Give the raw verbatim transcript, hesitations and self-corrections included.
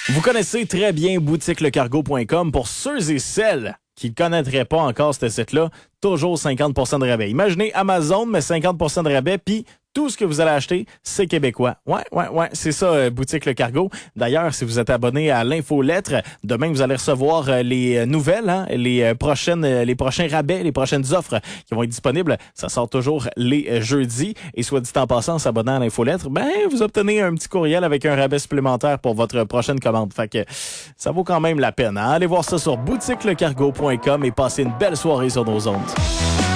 Vous connaissez très bien boutique le cargo point com. Pour ceux et celles qui ne connaîtraient pas encore ce site-là, toujours cinquante pour cent de rabais. Imaginez Amazon, mais cinquante pour cent de rabais, puis tout ce que vous allez acheter, c'est québécois. Ouais, ouais, ouais, c'est ça, euh, Boutique Le Cargo. D'ailleurs, si vous êtes abonné à l'infolettre, demain, vous allez recevoir euh, les euh, nouvelles, hein, les euh, prochaines, euh, les prochains rabais, les prochaines offres qui vont être disponibles. Ça sort toujours les euh, jeudis. Et soit dit en passant, en s'abonnant à l'infolettre, ben, vous obtenez un petit courriel avec un rabais supplémentaire pour votre prochaine commande. Fait que ça vaut quand même la peine. Hein? Allez voir ça sur boutique le cargo point com et passez une belle soirée sur nos ondes.